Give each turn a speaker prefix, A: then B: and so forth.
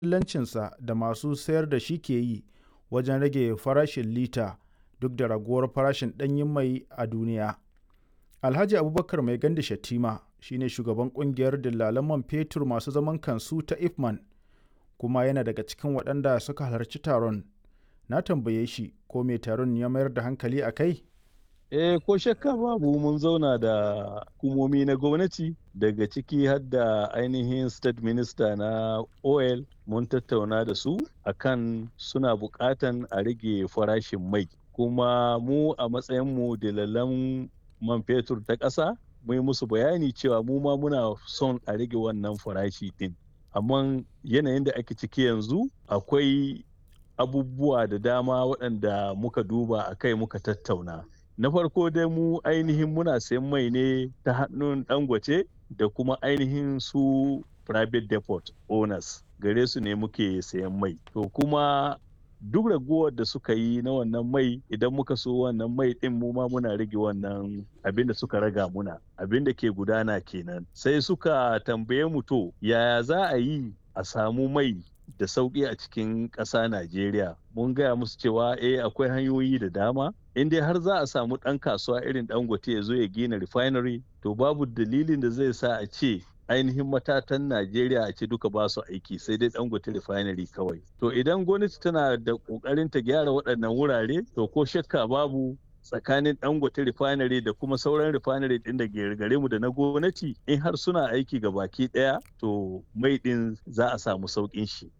A: dillancinsa da masu sayar da shi ke yi wajen rage farashin lita duk da raguwar farashin ɗanyen mai a duniya. Alhaji Abubakar Mai Gandi Shatima shi ne shugaban ƙungiyar dillalan man fetur masu zaman kansu ta IFMAN kuma yana daga cikin waɗanda suka halarci taron. Na tambaye shi ko me taron ya mayar da hankali a kai?
B: Ko shakka babu mun zauna da hukumomi na gwamnati daga ciki har da ainihin state minister na oil mun tattauna da su akan suna buƙatan a rage farashin mai. Kuma mu a matsayinmu dalalan man fetur ta ƙasa mun yi musu bayani cewa mu ma muna son a rage wannan farashi din. Amma yanayin da ake ciki yanzu akwai abubuwa da dama waɗanda muka duba a kai muka tattauna. Na farko dai mu ainihin muna sayan mai ne ta hannun Dangote da kuma ainihin su private depot owners gare su ne muke sayan mai. To kuma duk raguwar da suka yi na wannan mai idan muka so wannan mai din mu ma muna rage wannan abin da suka raga muna abin da ke gudana kenan. Sai suka tambaye mu to yaya za a yi a samu mai da sauƙi a cikin ƙasa Najeriya. Mun gaya musu cewa akwai hanyoyi da dama. In dai har za a samu ɗan kasuwa irin Dangote ya zo ya gina refinery, to babu dalilin da zai sa a ce ainihin matatan Najeriya a ce duka ba su aiki sai dai Dangote refinery kawai. To idan gwamnati tana da ƙoƙarin ta gyara waɗannan wurare, to ko shakka babu tsakanin Dangote refinery da kuma sauran refinery ɗin da gare mu da na gwamnati in har suna aiki ga baki ɗaya to mai ɗin za a samu sauƙin shi.